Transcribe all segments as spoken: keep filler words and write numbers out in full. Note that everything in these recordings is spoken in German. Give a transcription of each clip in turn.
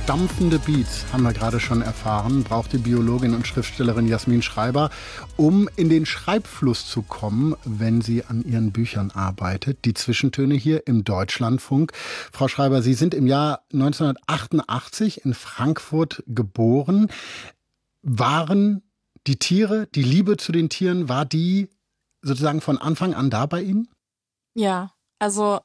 stampfende Beats, haben wir gerade schon erfahren, braucht die Biologin und Schriftstellerin Jasmin Schreiber, um in den Schreibfluss zu kommen, wenn sie an ihren Büchern arbeitet. Die Zwischentöne hier im Deutschlandfunk. Frau Schreiber, Sie sind im Jahr neunzehnhundertachtundachtzig in Frankfurt geboren. Waren die Tiere, die Liebe zu den Tieren, war die sozusagen von Anfang an da bei Ihnen? Ja, also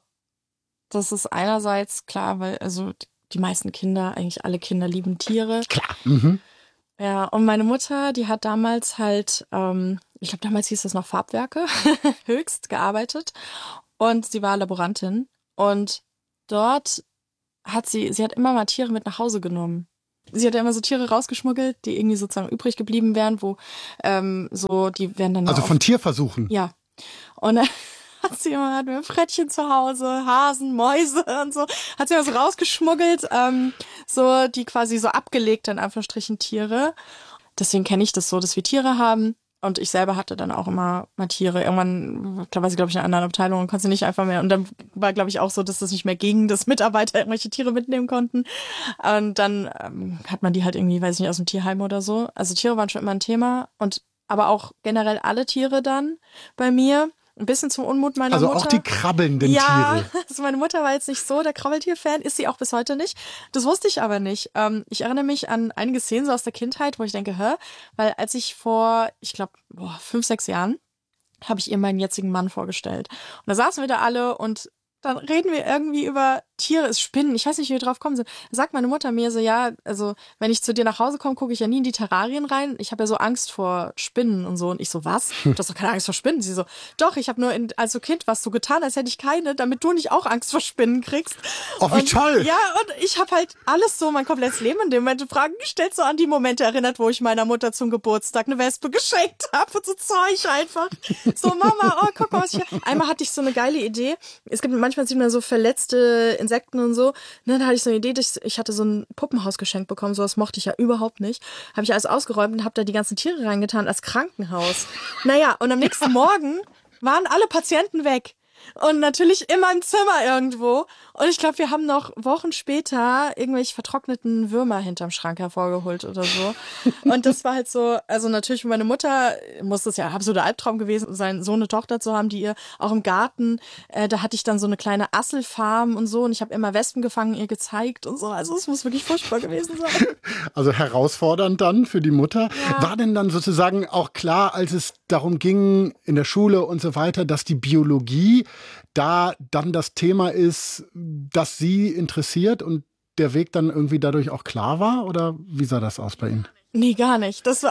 das ist einerseits klar, weil also die meisten Kinder, eigentlich alle Kinder lieben Tiere. Klar. Mhm. Ja, und meine Mutter, die hat damals halt, ähm, ich glaube damals hieß das noch Farbwerke, höchst gearbeitet. Und sie war Laborantin. Und dort hat sie, sie hat immer mal Tiere mit nach Hause genommen. Sie hat ja immer so Tiere rausgeschmuggelt, die irgendwie sozusagen übrig geblieben wären, wo ähm, so, die werden dann... Also von Tierversuchen? Ja. Und dann hat sie immer, hat mir Frettchen zu Hause, Hasen, Mäuse und so, hat sie immer so rausgeschmuggelt, ähm, so die quasi so abgelegte, in Anführungsstrichen, Tiere. Deswegen kenne ich das so, dass wir Tiere haben. Und ich selber hatte dann auch immer mal Tiere. Irgendwann, da war sie, glaube ich, in einer anderen Abteilung und konnte sie nicht einfach mehr. Und dann war, glaube ich, auch so, dass das nicht mehr ging, dass Mitarbeiter irgendwelche Tiere mitnehmen konnten. Und dann ähm, hat man die halt irgendwie, weiß ich nicht, aus dem Tierheim oder so. Also Tiere waren schon immer ein Thema. Und aber auch generell alle Tiere dann bei mir. Ein bisschen zum Unmut meiner also Mutter. Also auch die krabbelnden ja, Tiere. Ja, also meine Mutter war jetzt nicht so der Krabbeltier-Fan, ist sie auch bis heute nicht. Das wusste ich aber nicht. Ähm, ich erinnere mich an einige Szenen so aus der Kindheit, wo ich denke, hä? Weil als ich vor, ich glaube, fünf, sechs Jahren, habe ich ihr meinen jetzigen Mann vorgestellt. Und da saßen wir da alle und dann reden wir irgendwie über Tiere, es Spinnen. Ich weiß nicht, wie wir drauf kommen sind. Da sagt meine Mutter mir so, ja, also wenn ich zu dir nach Hause komme, gucke ich ja nie in die Terrarien rein. Ich habe ja so Angst vor Spinnen und so. Und ich so, was? Du hast doch keine Angst vor Spinnen. Sie so, doch, ich habe nur in, als so Kind was so getan, als hätte ich keine, damit du nicht auch Angst vor Spinnen kriegst. Oh, wie und, toll! Ja, und ich habe halt alles so, mein komplettes Leben in dem Moment Fragen gestellt, so an die Momente erinnert, wo ich meiner Mutter zum Geburtstag eine Wespe geschenkt habe und so Zeug einfach. So, Mama, oh, guck mal, was ich... Einmal hatte ich so eine geile Idee. Es gibt manchmal sieht man so verletzte Insekten und so. Und dann hatte ich so eine Idee, ich hatte so ein Puppenhaus geschenkt bekommen, sowas mochte ich ja überhaupt nicht. Habe ich alles ausgeräumt und habe da die ganzen Tiere reingetan als Krankenhaus. Naja, und am nächsten Morgen waren alle Patienten weg. Und natürlich immer im Zimmer irgendwo. Und ich glaube, wir haben noch Wochen später irgendwelche vertrockneten Würmer hinterm Schrank hervorgeholt oder so. Und das war halt so, also natürlich für meine Mutter muss das ja absoluter Albtraum gewesen sein, so eine Tochter zu haben, die ihr auch im Garten, äh, da hatte ich dann so eine kleine Asselfarm und so. Und ich habe immer Wespen gefangen, ihr gezeigt und so. Also es muss wirklich furchtbar gewesen sein. Also herausfordernd dann für die Mutter. Ja. War denn dann sozusagen auch klar, als es darum ging in der Schule und so weiter, dass die Biologie da dann das Thema ist, das Sie interessiert und der Weg dann irgendwie dadurch auch klar war? Oder wie sah das aus bei Ihnen? Nee, gar nicht. Das war...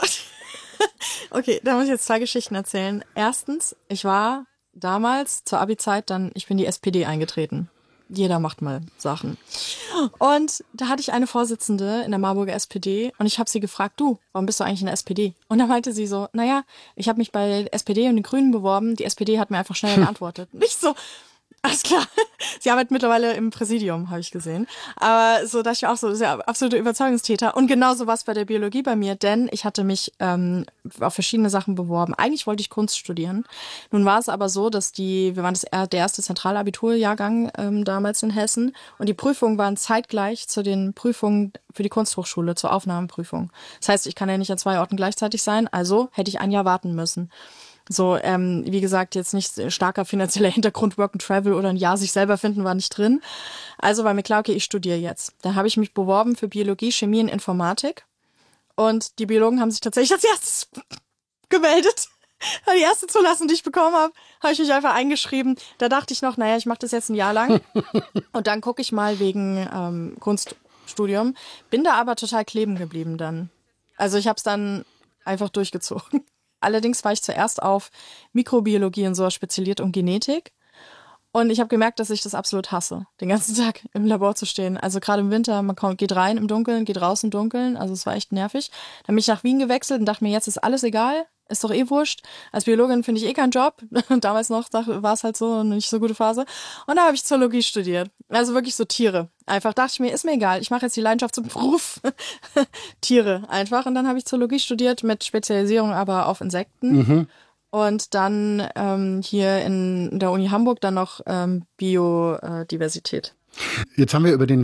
Okay, da muss ich jetzt zwei Geschichten erzählen. Erstens, ich war damals zur Abi-Zeit dann, ich bin in die S P D eingetreten. Jeder macht mal Sachen. Und da hatte ich eine Vorsitzende in der Marburger S P D und ich habe sie gefragt, du, warum bist du eigentlich in der S P D? Und da meinte sie so, naja, ich habe mich bei der S P D und den Grünen beworben, die S P D hat mir einfach schneller geantwortet. Nicht so, alles klar. Sie arbeitet mittlerweile im Präsidium, habe ich gesehen. Aber so, dachte ich auch so, das ist ja absolute Überzeugungstäter. Und genauso war es bei der Biologie bei mir, denn ich hatte mich ähm, auf verschiedene Sachen beworben. Eigentlich wollte ich Kunst studieren. Nun war es aber so, dass die, wir waren das, der erste Zentralabiturjahrgang ähm, damals in Hessen und die Prüfungen waren zeitgleich zu den Prüfungen für die Kunsthochschule, zur Aufnahmeprüfung. Das heißt, ich kann ja nicht an zwei Orten gleichzeitig sein, also hätte ich ein Jahr warten müssen. So, ähm, wie gesagt, jetzt nicht starker finanzieller Hintergrund, Work and Travel oder ein Jahr sich selber finden war nicht drin. Also war mir klar, okay, ich studiere jetzt. Da habe ich mich beworben für Biologie, Chemie und Informatik. Und die Biologen haben sich tatsächlich als erstes gemeldet. Die erste Zulassung, die ich bekommen habe, habe ich mich einfach eingeschrieben. Da dachte ich noch, naja, ich mache das jetzt ein Jahr lang. Und dann gucke ich mal wegen ähm, Kunststudium. Bin da aber total kleben geblieben dann. Also ich habe es dann einfach durchgezogen. Allerdings war ich zuerst auf Mikrobiologie und so spezialisiert und Genetik. Und ich habe gemerkt, dass ich das absolut hasse, den ganzen Tag im Labor zu stehen. Also gerade im Winter, man kommt, geht rein im Dunkeln, geht raus im Dunkeln. Also es war echt nervig. Dann bin ich nach Wien gewechselt und dachte mir, jetzt ist alles egal. Ist doch eh wurscht. Als Biologin finde ich eh keinen Job. Damals noch war es halt so eine nicht so gute Phase. Und da habe ich Zoologie studiert. Also wirklich so Tiere. Einfach dachte ich mir, ist mir egal. Ich mache jetzt die Leidenschaft zum Beruf. Tiere einfach. Und dann habe ich Zoologie studiert mit Spezialisierung aber auf Insekten. Mhm. Und dann ähm, hier in der Uni Hamburg dann noch ähm, Biodiversität. Jetzt haben wir über den Weg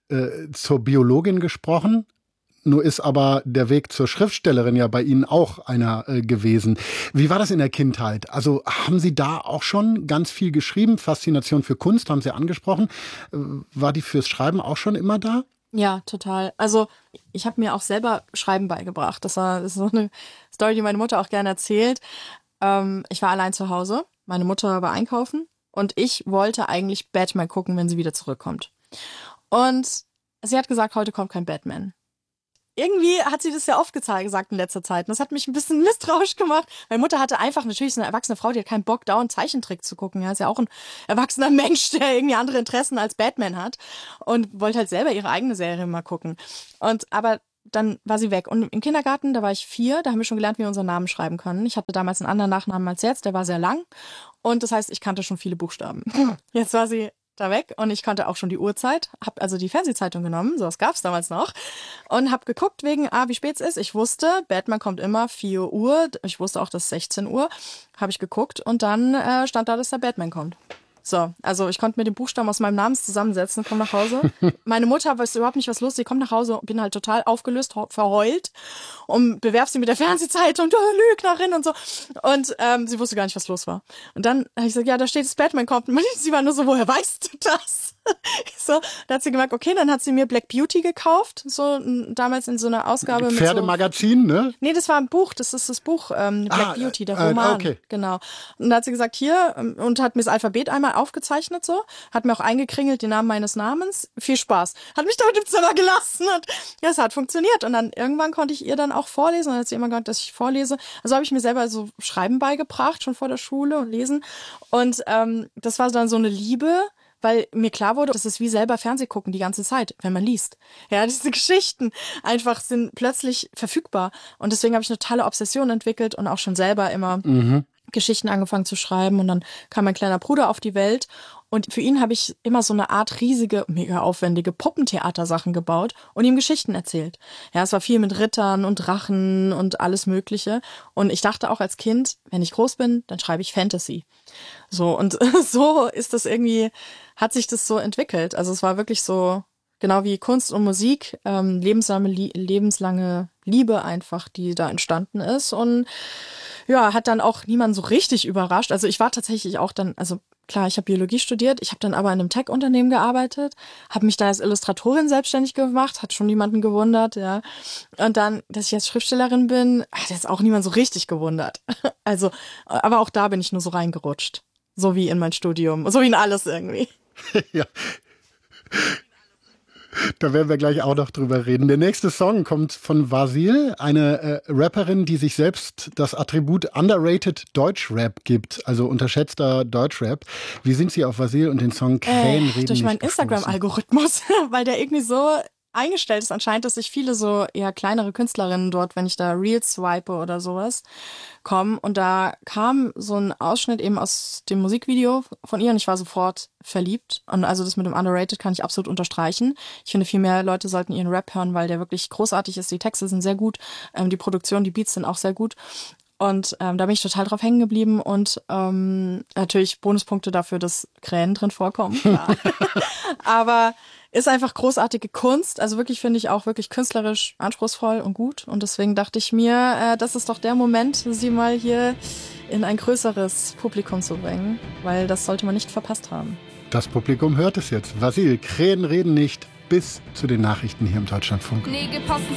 äh, zur Biologin gesprochen. Nur ist aber der Weg zur Schriftstellerin ja bei Ihnen auch einer äh, gewesen. Wie war das in der Kindheit? Also haben Sie da auch schon ganz viel geschrieben? Faszination für Kunst haben Sie angesprochen. Äh, war die fürs Schreiben auch schon immer da? Ja, total. Also ich habe mir auch selber Schreiben beigebracht. Das war das ist so eine Story, die meine Mutter auch gerne erzählt. Ähm, ich war allein zu Hause. Meine Mutter war einkaufen und ich wollte eigentlich Batman gucken, wenn sie wieder zurückkommt. Und sie hat gesagt, heute kommt kein Batman. Irgendwie hat sie das ja oft gesagt in letzter Zeit. Und das hat mich ein bisschen misstrauisch gemacht. Meine Mutter hatte einfach, natürlich so eine erwachsene Frau, die hat keinen Bock, dauernd Zeichentrick zu gucken. Ja, ist ja auch ein erwachsener Mensch, der irgendwie andere Interessen als Batman hat. Und wollte halt selber ihre eigene Serie mal gucken. Und, aber dann war sie weg. Und im Kindergarten, da war ich vier, da haben wir schon gelernt, wie wir unseren Namen schreiben können. Ich hatte damals einen anderen Nachnamen als jetzt, der war sehr lang. Und das heißt, ich kannte schon viele Buchstaben. Jetzt war sie da weg und ich kannte auch schon die Uhrzeit, habe also die Fernsehzeitung genommen, sowas gab's damals noch, und habe geguckt wegen, ah, wie spät es ist. Ich wusste, Batman kommt immer vier Uhr, ich wusste auch, dass sechzehn Uhr, habe ich geguckt und dann äh, stand da, dass der Batman kommt. So, also ich konnte mir den Buchstaben aus meinem Namen zusammensetzen, komm nach Hause. Meine Mutter weiß überhaupt nicht, was los ist. Sie kommt nach Hause und bin halt total aufgelöst, verheult und bewerf sie mit der Fernsehzeitung, du Lügnerin und so. Und ähm, sie wusste gar nicht, was los war. Und dann habe ich gesagt, ja, da steht, das Batman kommt. Und sie war nur so, woher weißt du das? So, da hat sie gemerkt, okay, dann hat sie mir Black Beauty gekauft, so damals in so einer Ausgabe mit Pferdemagazin, so, ne? Nee, das war ein Buch, das ist das Buch ähm, Black ah, Beauty, der äh, Roman. Okay. Genau. Und da hat sie gesagt, hier, und hat mir das Alphabet einmal aufgezeichnet so, hat mir auch eingekringelt den Namen meines Namens. Viel Spaß. Hat mich damit im Zimmer gelassen und ja, es hat funktioniert. Und dann irgendwann konnte ich ihr dann auch vorlesen, und dann hat sie immer gesagt, dass ich vorlese. Also habe ich mir selber so Schreiben beigebracht, schon vor der Schule und Lesen. Und ähm, das war dann so eine Liebe, weil mir klar wurde, das ist wie selber Fernseh gucken die ganze Zeit, wenn man liest. Ja, diese Geschichten einfach sind plötzlich verfügbar. Und deswegen habe ich eine totale Obsession entwickelt und auch schon selber immer mhm. Geschichten angefangen zu schreiben. Und dann kam mein kleiner Bruder auf die Welt. Und für ihn habe ich immer so eine Art riesige, mega aufwendige Puppentheatersachen gebaut und ihm Geschichten erzählt. Ja, es war viel mit Rittern und Drachen und alles Mögliche. Und ich dachte auch als Kind, wenn ich groß bin, dann schreibe ich Fantasy. So, und so ist das irgendwie, hat sich das so entwickelt. Also es war wirklich so, genau wie Kunst und Musik, ähm, lebenslange, lebenslange Liebe einfach, die da entstanden ist. Und ja, hat dann auch niemanden so richtig überrascht. Also ich war tatsächlich auch dann, also klar, ich habe Biologie studiert, ich habe dann aber in einem Tech-Unternehmen gearbeitet, habe mich da als Illustratorin selbstständig gemacht, hat schon niemanden gewundert, ja. Und dann, dass ich jetzt Schriftstellerin bin, hat jetzt auch niemand so richtig gewundert. Also, aber auch da bin ich nur so reingerutscht. So wie in mein Studium, so wie in alles irgendwie. Ja. Da werden wir gleich auch noch drüber reden. Der nächste Song kommt von Vasil, eine äh, Rapperin, die sich selbst das Attribut underrated Deutschrap gibt, also unterschätzter Deutschrap. Wie sind Sie auf Vasil und den Song Krähen äh, reden durch meinen nicht Instagram-Algorithmus, weil der irgendwie so eingestellt ist anscheinend, dass sich viele so eher kleinere Künstlerinnen dort, wenn ich da Reels swipe oder sowas, kommen. Und da kam so ein Ausschnitt eben aus dem Musikvideo von ihr und ich war sofort verliebt. Und also das mit dem Underrated kann ich absolut unterstreichen. Ich finde, viel mehr Leute sollten ihren Rap hören, weil der wirklich großartig ist. Die Texte sind sehr gut, ähm, die Produktion, die Beats sind auch sehr gut. Und ähm, da bin ich total drauf hängen geblieben und ähm, natürlich Bonuspunkte dafür, dass Krähen drin vorkommen. Klar. Aber ist einfach großartige Kunst. Also wirklich finde ich auch wirklich künstlerisch anspruchsvoll und gut. Und deswegen dachte ich mir, äh, das ist doch der Moment, sie mal hier in ein größeres Publikum zu bringen, weil das sollte man nicht verpasst haben. Das Publikum hört es jetzt. Vasil, Krähen reden nicht, bis zu den Nachrichten hier im Deutschlandfunk. Nägel passen